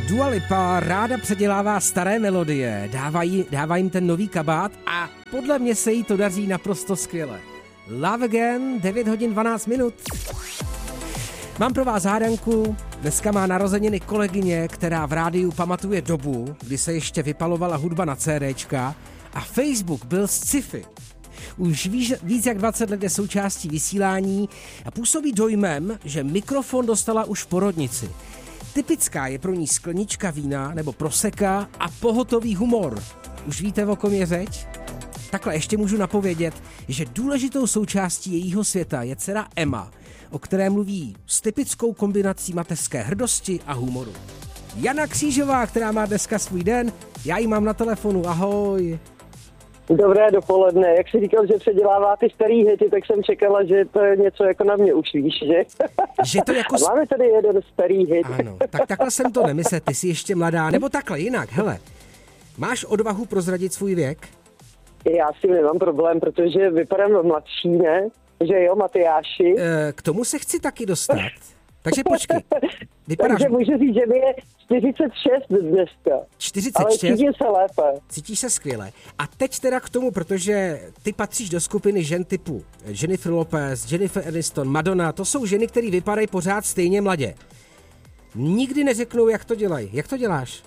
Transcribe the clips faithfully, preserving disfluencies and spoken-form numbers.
Dua Lipa ráda předělává staré melodie, dává, jí, dává jim ten nový kabát a podle mě se jí to daří naprosto skvěle. Love Again, devět hodin dvanáct minut. Mám pro vás hádanku. Dneska má narozeniny kolegyně, která v rádiu pamatuje dobu, kdy se ještě vypalovala hudba na CDčka a Facebook byl sci-fi. Už víc, víc jak dvacet let je součástí vysílání a působí dojmem, že mikrofon dostala už v porodnici. Typická je pro ní sklenička vína nebo proseka a pohotový humor. Už víte, o kom je řeč? Takhle ještě můžu napovědět, že důležitou součástí jejího světa je dcera Emma, o které mluví s typickou kombinací mateřské hrdosti a humoru. Jana Křížová, která má dneska svůj den, já ji mám na telefonu, ahoj. Dobré dopoledne. Jak jsi říkal, že předělává ty starý hity, tak jsem čekala, že to je něco jako na mě už, víš, že? Že to jako... A máme tady jeden starý hit. Ano, tak takhle jsem to nemyslel, ty jsi ještě mladá, nebo takhle, jinak, hele. Máš odvahu prozradit svůj věk? Já s tím nemám problém, protože vypadám mladší, ne? Že jo, Matyáši? E, k tomu se chci taky dostat. Takže počkej. Vypadáš... Takže můžu říct, že mi je čtyřicet šest dneska. čtyřicet šest? Ale cítím se lépe. Cítíš se skvěle. A teď teda k tomu, protože ty patříš do skupiny žen typu Jennifer Lopez, Jennifer Aniston, Madonna, to jsou ženy, které vypadají pořád stejně mladě. Nikdy neřeknou, jak to dělají. Jak to děláš?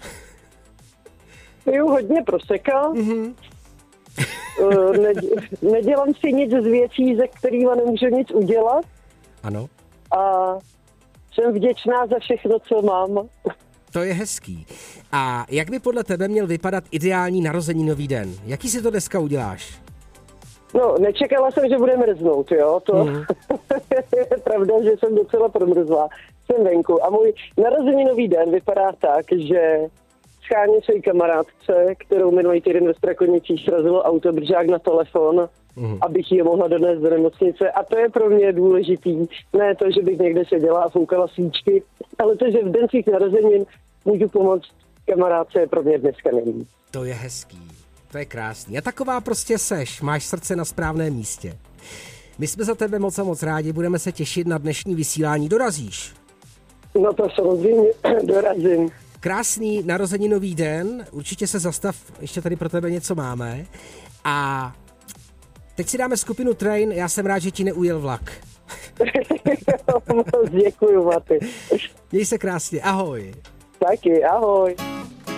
Piju hodně proseka. Mm-hmm. Nedělám si nic z věcí, ze kterými nemůžu nic udělat. Ano. A jsem vděčná za všechno, co mám. To je hezký. A jak by podle tebe měl vypadat ideální narozeninový den? Jaký si to dneska uděláš? No, nečekala jsem, že bude mrznout, jo. To mm. je pravda, že jsem docela promrzla. Jsem venku. A můj narozeninový den vypadá tak, že scháním své kamarádce, kterou minulý týden ve Strakonicích srazilo auto, bržák na telefon, mm. abych ji mohla donést do nemocnice. A to je pro mě důležitý. Ne to, že bych někde seděla a foukala svíčky, ale to, že v den svých narozenin můžu pomoct kamarádce, je pro mě dneska nejvíc. To je hezký. To je krásný. A taková prostě seš. Máš srdce na správném místě. My jsme za tebe moc a moc rádi. Budeme se těšit na dnešní vysílání. Dorazíš? No to samozřejmě dorazím. Krásný narozeninový den. Určitě se zastav. Ještě tady pro tebe něco máme. A teď si dáme skupinu Train. Já jsem rád, že ti neujel vlak. Děkuju, Maty. Měj se krásně. Ahoj. Taky, ahoj.